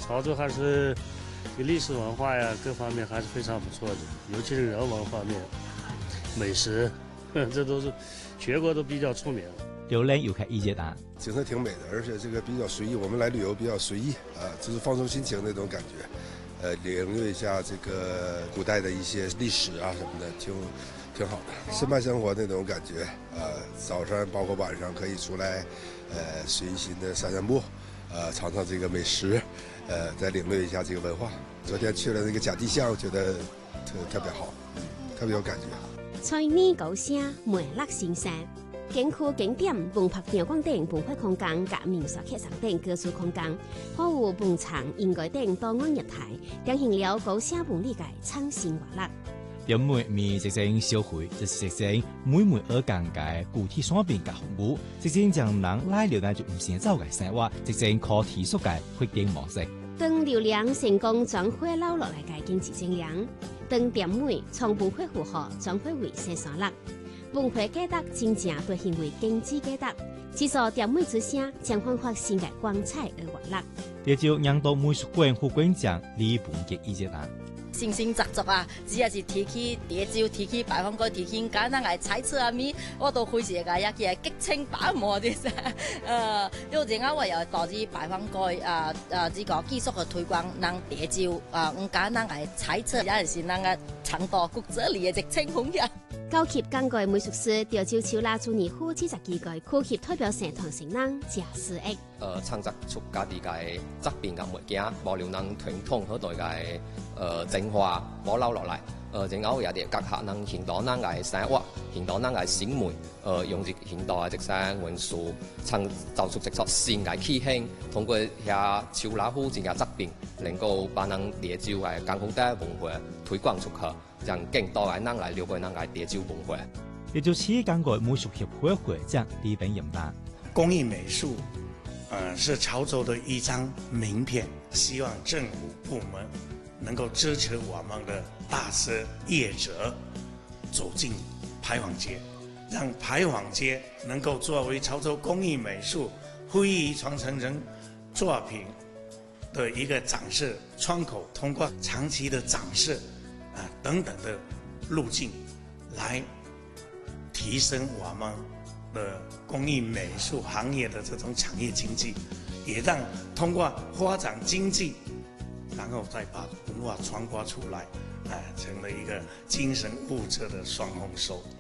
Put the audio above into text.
潮州还是历史文化呀各方面还是非常不错的，尤其是人文方面，美食，这都是全国都比较出名。 刘磊有看意见答， 景色挺美的，而且这个比较随意，我们来旅游比较随意啊，就是放松心情那种感觉，领略一下这个古代的一些历史啊什么的，挺好的，深派生活那种感觉啊。早上包括晚上可以出来，随心的散散步，尝尝这个美食，再领略一下这个文化。昨天去了那个甲地巷，觉得特别好，特别有感觉。 菜米高声，梅乐新山。景区景点文拍场馆等文化空间、甲民俗客上等各处空间，还有饭场、音乐等多元业态，展现了高声文理界创新活力。 表妹咪直正小會，就是直正每而間嘅具體雙邊嘅服務，直正將人拉了呢就唔先走嘅生活，直正可提速嘅決定模式。 當流量成功轉化留落嚟嘅經濟增量，當點妹從文化符號轉化為生產力。文化價值真正兌現為經濟價值，製造點妹之聲將煥發新嘅光彩而活力。 這就讓到美術館副館長李鵬嘅意見啦。 形形雜雜啊，只係是提起地招，提起擺放個提起簡單嘅猜測啊咪，我都開始個一嘅激情把握啲因為然後我又導致擺放個呢個技術嘅推廣，讓地招簡單嘅猜測，有陣時讓個長度骨折嚟嘅直情紅嘅。 高級港界美術師調招超拉做年夫70幾個區級代表社團成人假4億。 創作出家己嘅質變嘅物件，保留咱傳統嗰代嘅精華保留落嚟。然後有啲結合咱現代咱嘅生活，現代咱嘅審美，用住現代嘅即係元素，創造出一個新嘅氣象，通過遐超拉夫這個質變，能夠把咱地招嘅港口的文化推廣出去。讓更多嘅人來了解咱嘅地招文化。 也就是港國美術協會會長李炳仁答： 工藝美術，是潮州的一張名片，希望政府部門能夠支持我們的大社業者走進牌坊街，讓牌坊街能夠作為潮州工藝美術非遺傳承人作品的一個展示窗口，通過長期的展示等等的路徑，來提升我們的工藝美術行業的這種產業經濟，也讓通過發展經濟，然後再把文化傳播出來，成了一個精神物質的雙豐收。